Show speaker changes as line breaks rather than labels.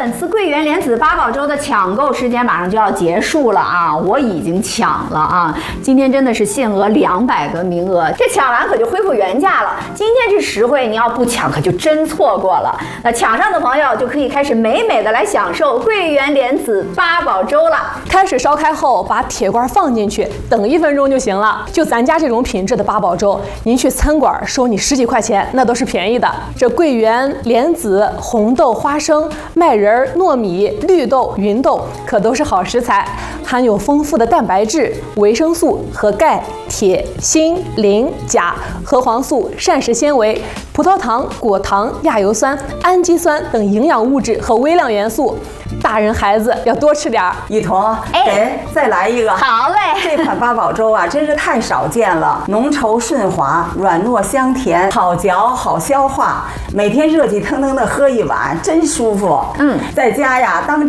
本次桂圆莲子八宝粥的抢购时间马上就要结束了啊！我已经抢了啊！今天真的是限额200个名额，这抢完可就恢复原价了。今天是实惠，你要不抢可就真错过了。那抢上的朋友就可以开始美美的来享受桂圆莲子八宝粥了。
开水烧开后，把铁罐放进去，等1分钟就行了。就咱家这种品质的八宝粥，您去餐馆收你10几块钱，那都是便宜的。这桂圆、莲子、红豆、花生、麦仁、糯米、绿豆、芸豆可都是好食材，含有丰富的蛋白质、维生素和钙、铁、锌、磷、钾、核黄素、膳食纤维、葡萄糖、果糖、亚油酸、氨基酸等营养物质和微量元素。大人孩子要多吃点儿。
一彤，再来一个。
好嘞，
这款八宝粥啊，真是太少见了，浓稠顺滑，软糯香甜，好嚼好消化，每天热气腾腾的喝一碗，真舒服。在家呀，当